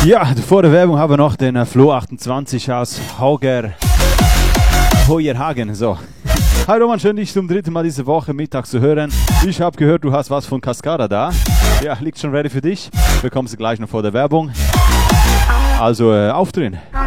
Ja, vor der Werbung haben wir noch den Flo 28 aus Hoyerhagen. So. Hi Roman, schön dich zum dritten Mal diese Woche Mittag zu hören. Ich habe gehört, du hast was von Cascada da. Ja, liegt schon ready für dich. Bekommst du gleich noch vor der Werbung. Also aufdrehen.